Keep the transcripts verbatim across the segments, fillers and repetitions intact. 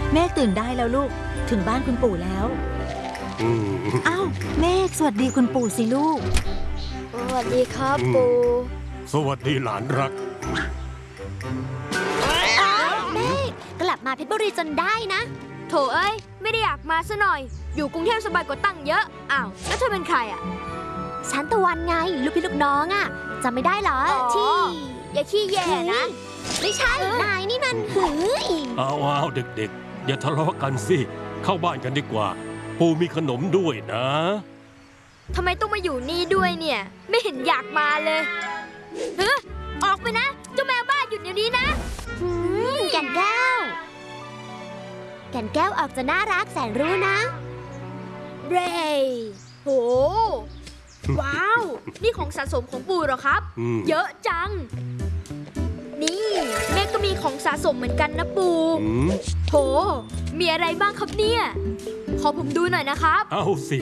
เมฆตื่นได้แล้วลูกถึงบ้านคุณปู่แล้วอ้าวเมฆสวัสดีคุณปู่สิลูกสวัสดีครับปู่สวัสดีหลานรักเมฆกลับมาเพชรบุรีจนได้นะโถเอ้ยไม่ได้อยากมาซะหน่อยอยู่กรุงเทพสบายกว่าตั้งเยอะอ้าวแล้วเธอเป็นใครอ่ะฉันตะวันไงลูกพี่ลูกน้องอ่ะจำไม่ได้เหรอที่อย่าขี้แย่นะไม่ใช่นายนี่มันหือเอาเอาเด็กๆอย่าทะเลาะกันสิเข้าบ้านกันดีกว่าปู่มีขนมด้วยนะทำไมต้องมาอยู่นี่ด้วยเนี่ยไม่เห็นอยากมาเลยเฮ้อออกไปนะเจ้าแมวบ้าหยุดเดี๋ยวนี้นะแก่นแก้วแก่นแก้วออกจะน่ารักแสนรู้นะเรย์โหว้าวนี่ของสะสมของปู่เหรอครับเยอะจังนี่แม่ก็มีของสะสมเหมือนกันนะปู่โถมีอะไรบ้างครับเนี่ยขอผมดูหน่อยนะครับเอาสิ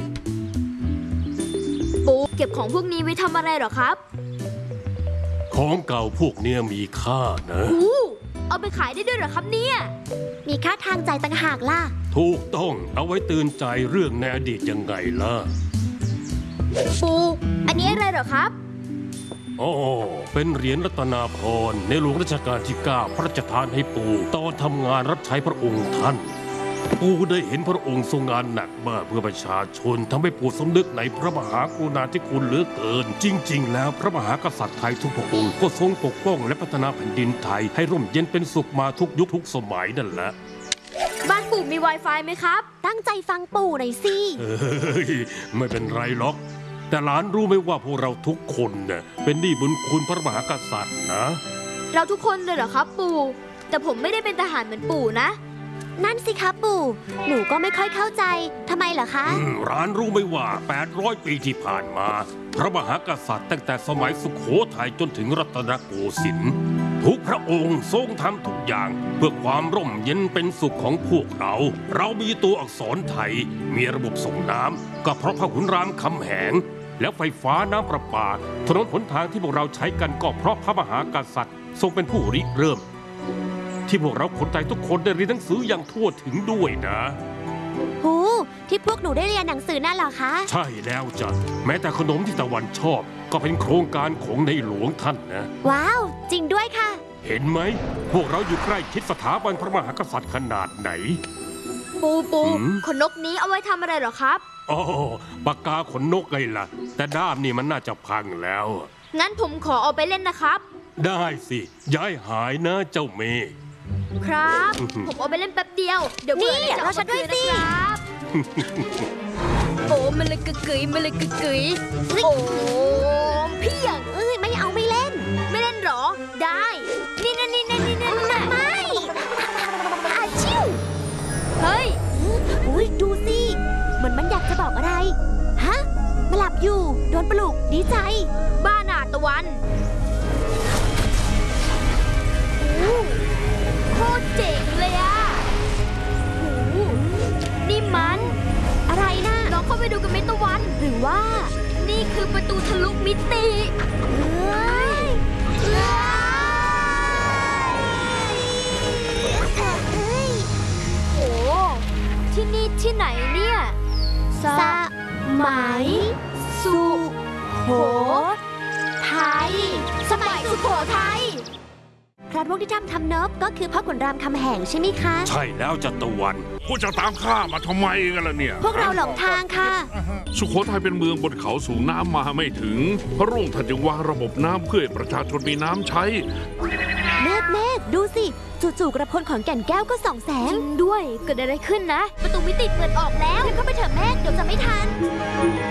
ปู่เก็บของพวกนี้ไว้ทำอะไรเหรอครับของเก่าพวกเนี้ยมีค่านะเอาไปขายได้ด้วยเหรอครับเนี่ยมีค่าทางใจต่างหากล่ะถูกต้องเอาไว้เตือนใจเรื่องในอดีตยังไงล่ะปู่อันนี้อะไรเหรอครับอ๋อเป็นเหรียญรัตนาพรในหลวงรัชกาลที่เก้าพระราชทานให้ปู่ตอนทำงานรับใช้พระองค์ท่านปู่ได้เห็นพระองค์ทรงงานหนักมากเพื่อประชาชนทำให้ปู่สำนึกในพระมหากรุณาธิคุณเหลือเกินจริงๆแล้วพระมหากษัตริย์ไทยทุกพระองค์ก็ทรงปกป้องและพัฒนาแผ่นดินไทยให้ร่มเย็นเป็นสุขมาทุกยุคทุกสมัยนั่นแหละบ้านปู่มี Wi-Fi ไหมครับตั้งใจฟังปู่หน่อยสิเฮ้ยไม่เป็นไรหรอกแต่หลานรู้ไหมว่าพวกเราทุกคนเนี่ยเป็นหนี้บุญคุณพระมหากษัตริย์นะเราทุกคนเลยเหรอครับปู่แต่ผมไม่ได้เป็นทหารเหมือนปู่นะนั่นสิครับปู่หนูก็ไม่ค่อยเข้าใจทำไมเหรอคะร้านรู้ไหมว่าแปดร้อยปีที่ผ่านมาพระมหากษัตริย์ตั้งแต่สมัยสุโขทัยจนถึงรัตนโกสินทร์ทุกพระองค์ทรงทำทุกอย่างเพื่อความร่มเย็นเป็นสุขของพวกเราเรามีตัวอักษรไทยมีระบบส่งน้ำก็เพราะพระขุนรามคำแหงแล้วไฟฟ้าน้ำประปาถนนหนทางที่พวกเราใช้กันก็เพราะพระมหากษัตริย์ทรงเป็นผู้ริเริ่มที่พวกเราคนไทยทุกคนได้เรียนหนังสืออย่างทั่วถึงด้วยนะหูที่พวกหนูได้เรียนหนังสือนั่นเหรอคะใช่แล้วจ้ะแม้แต่ขนมที่ตะวันชอบก็เป็นโครงการของในหลวงท่านนะว้าวจริงด้วยค่ะเห็นไหมพวกเราอยู่ใกล้ชิดสถาบันพระมหากษัตริย์ขนาดไหนปูปูขนนกนี้เอาไว้ทำอะไรเหรอครับอ๋อปากกาขนนกไงล่ะแต่ด้ามนี่มันน่าจะพังแล้วงั้นผมขอเอาไปเล่นนะครับได้สิย้ายหายนะเจ้าเมย์ครับผมเอาไปเล่นแป๊บเดียวเดี๋ยวเบื่อจะเอาฉันด้วยสิโอ้มันเลยกึกกึ๋ยมันเลยกึกกึ๋ยโอ้พี่อย่างเอ้ยไม่เอาไม่เล่นไม่เล่นหรอได้นี่นั่นนี่นั่นนี่นั่นไม่อาชิวเฮ้ยอุ้ยดูสิเหมือนมันอยากจะบอกอะไรฮะมาหลับอยู่โดนปลุกดีใจบ้าหนาตะวันโคตรเจ๋งเลยอ่ะโหนี่มันอะไรนะลองเข้าไปดูกันไหมตะวันหรือว่านี่คือประตูทะลุมิติเฮ้ยโอ้ที่นี่ที่ไหนเนี่ยสมัยสุโขทัยสมัยสุโขทัยพระร่วงที่ทำทำเนิบก็คือพ่อขุนรามคำแหงใช่ไหมคะใช่แล้วจัตวันพวกจะตามข้ามาทำไมกันล่ะเนี่ยพวกเราหลงทางค่ะสุโขทัยเป็นเมืองบนเขาสูงน้ำมาไม่ถึงพระร่วงท่านจึงวางระบบน้ำเพื่อให้ประชาชนมีน้ำใช้เมฆเมฆดูสิจู่ๆกระพลของแก่นแก้วก็ส่องแสงจริงด้วยเกิดอะไรขึ้นนะประตูมิติเปิดออกแล้วเข้าไปเถอะเมฆเดี๋ยวจะไม่ทัน